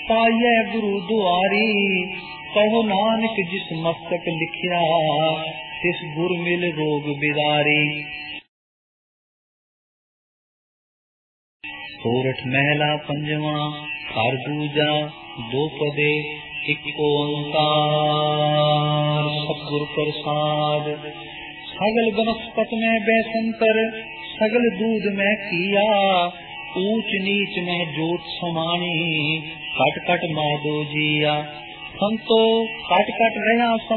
ਪਾਈਐ ਗੁਰੂ ਦੁਆਰੀ। ਕਹੋ ਨਾਨਕ ਜਿਸ ਮਸਤਕ ਲਿਖਿਆ, ਤਿਸ ਗੁਰ ਮਿਲ ਰੋਗ ਬਿਦਾਰੀ। ਸੋਰਠ ਮਹਿਲਾ ਪੰਜਵਾਂ। ਘਰ ਦੂਜਾ ਦੋ ਪਦੇ ਇਕ ਓੰਕਾਰ। ਸਤਿਗੁਰ ਪ੍ਰਸਾਦ। ਸਗਲ ਬਨਸਪਤ ਮੈਂ ਬੈਸੰਤਰ, ਸਗਲ ਦੂਧ ਮੈਂ ਕੀਆ। ਊਚ ਨੀਚ ਮੈਂ ਜੋਤ ਸਮਾਣੀ, ਕਟ ਕਟ ਮਾਧੋ ਜੀਆ। ਸੰਤੋ ਕਟ ਕਟ ਰਹਾ